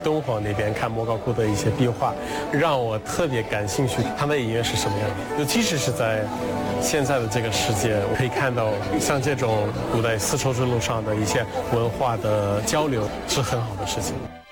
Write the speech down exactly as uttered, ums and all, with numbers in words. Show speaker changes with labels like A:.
A: 敦煌那边看莫高窟的一些壁画，让我特别感兴趣，它的隐约是什么样的。就即使是在现在的这个世界，我可以看到像这种古代丝绸之路上的一些文化的交流，是很好的事情。